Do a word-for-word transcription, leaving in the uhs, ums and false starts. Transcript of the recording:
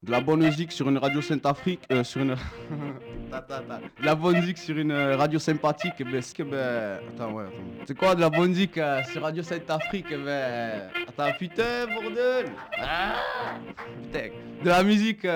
De la bonne musique sur une radio Sainte-Afrique, euh, sur une... Attends, attends. De la bonne musique sur une euh, radio sympathique, eh ben, c'est que ben... Attends, ouais, attends. C'est quoi de la bonne musique euh, sur radio Sainte-Afrique, eh ben... Attends, putain, bordel. Ah, putain. De la musique... euh,